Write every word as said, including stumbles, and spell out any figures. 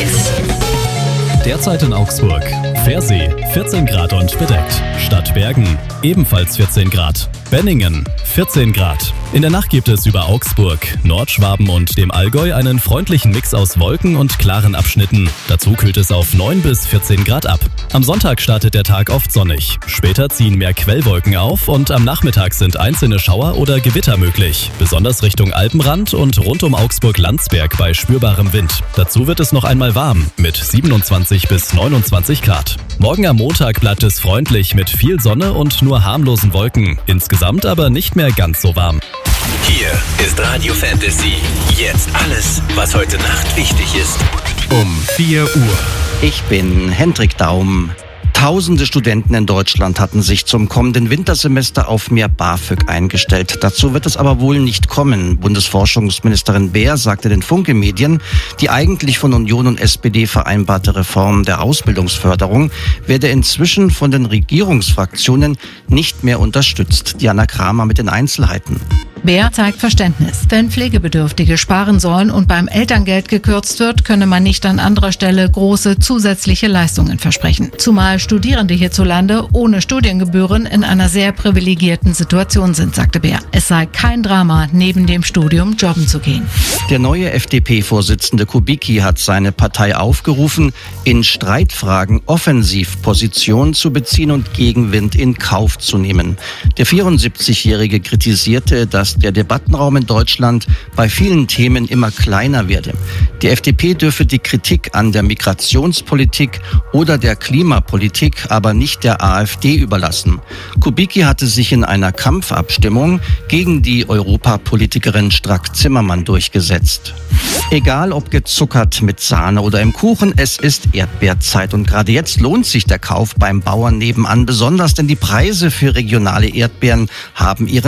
Hits. Derzeit in Augsburg. Pfersee, vierzehn Grad und bedeckt. Stadt Bergen, ebenfalls vierzehn Grad. Benningen, vierzehn Grad. In der Nacht gibt es über Augsburg, Nordschwaben und dem Allgäu einen freundlichen Mix aus Wolken und klaren Abschnitten. Dazu kühlt es auf neun bis vierzehn Grad ab. Am Sonntag startet der Tag oft sonnig. Später ziehen mehr Quellwolken auf und am Nachmittag sind einzelne Schauer oder Gewitter möglich. Besonders Richtung Alpenrand und rund um Augsburg-Landsberg bei spürbarem Wind. Dazu wird es noch einmal warm mit siebenundzwanzig bis neunundzwanzig Grad. Morgen am Montag bleibt es freundlich mit viel Sonne und nur harmlosen Wolken. Insgesamt aber nicht mehr ganz so warm. Hier ist Radio Fantasy. Jetzt alles, was heute Nacht wichtig ist. Um vier Uhr. Ich bin Hendrik Daum. Tausende Studenten in Deutschland hatten sich zum kommenden Wintersemester auf mehr BAföG eingestellt. Dazu wird es aber wohl nicht kommen. Bundesforschungsministerin Beer sagte den Funke-Medien, die eigentlich von Union und S P D vereinbarte Reform der Ausbildungsförderung werde inzwischen von den Regierungsfraktionen nicht mehr unterstützt. Diana Kramer mit den Einzelheiten. Beer zeigt Verständnis. Wenn Pflegebedürftige sparen sollen und beim Elterngeld gekürzt wird, könne man nicht an anderer Stelle große zusätzliche Leistungen versprechen. Zumal Studierende hierzulande ohne Studiengebühren in einer sehr privilegierten Situation sind, sagte Beer. Es sei kein Drama, neben dem Studium jobben zu gehen. Der neue F D P-Vorsitzende Kubicki hat seine Partei aufgerufen, in Streitfragen offensiv Position zu beziehen und Gegenwind in Kauf zu nehmen. Der vierundsiebzigjährige kritisierte, dass der Debattenraum in Deutschland bei vielen Themen immer kleiner werde. Die F D P dürfe die Kritik an der Migrationspolitik oder der Klimapolitik aber nicht der AfD überlassen. Kubicki hatte sich in einer Kampfabstimmung gegen die Europapolitikerin Strack-Zimmermann durchgesetzt. Egal ob gezuckert mit Sahne oder im Kuchen, es ist Erdbeerzeit und gerade jetzt lohnt sich der Kauf beim Bauern nebenan besonders, denn die Preise für regionale Erdbeeren haben ihren